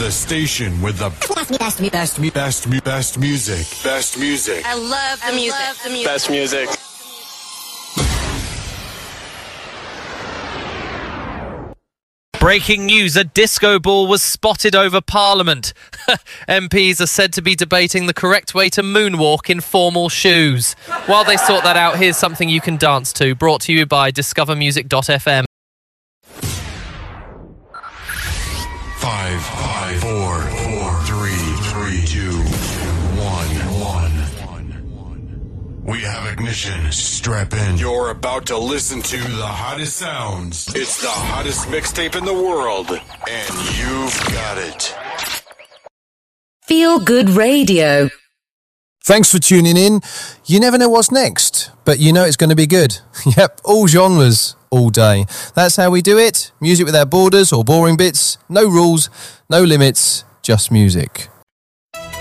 The station with the best music. Best music. I love the music. Best music. Breaking news, a disco ball was spotted over Parliament. MPs are said to be debating the correct way to moonwalk in formal shoes. While they sort that out, here's something you can dance to, brought to you by discovermusic.fm. 5, 4, 3, 2, 1. We have ignition. Strap in. You're about to listen to the hottest sounds. It's the hottest mixtape in the world, and you've got it. Feel Good Radio. Thanks for tuning in. You never know what's next, but you know it's going to be good. Yep, all genres, all day. That's how we do it. Music without borders or boring bits. No rules, no limits, just music.